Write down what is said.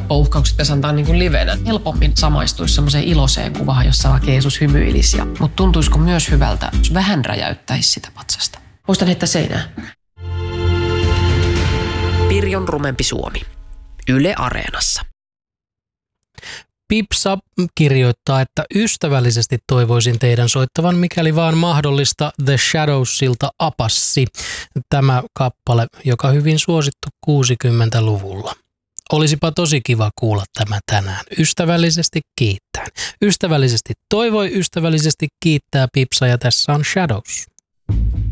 uhkaukset pitäisi antaa niin kuin livenä. Helpommin samaistuisi semmoiseen iloiseen kuvaan, jossa vaikka Jeesus hymyilisi. Mutta tuntuisiko myös hyvältä, jos vähän räjäyttäisi sitä patsasta? Muistan heittää seinään. Pirjon rumempi Suomi. Yle Areenassa. Pipsa kirjoittaa, että ystävällisesti toivoisin teidän soittavan, mikäli vaan mahdollista, The Shadowsilta Apassi. Tämä kappale, joka hyvin suosittu 60-luvulla. Olisipa tosi kiva kuulla tämä tänään. Ystävällisesti kiittäen. Ystävällisesti toivoi, ystävällisesti kiittää Pipsa ja tässä on Shadows.